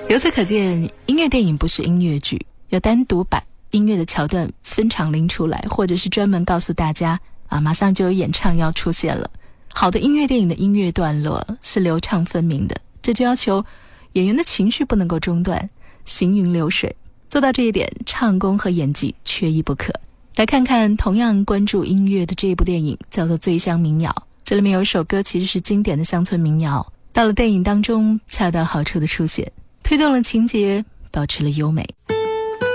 由此可见，音乐电影不是音乐剧，要单独把音乐的桥段分场拎出来，或者是专门告诉大家马上就有演唱要出现了。好的音乐电影的音乐段落是流畅分明的，这就要求演员的情绪不能够中断，行云流水。做到这一点，唱功和演技缺一不可。来看看同样关注音乐的这一部电影，叫做《醉乡民谣》。这里面有一首歌其实是经典的乡村民谣，到了电影当中恰到好处的出现，推动了情节，保持了优美。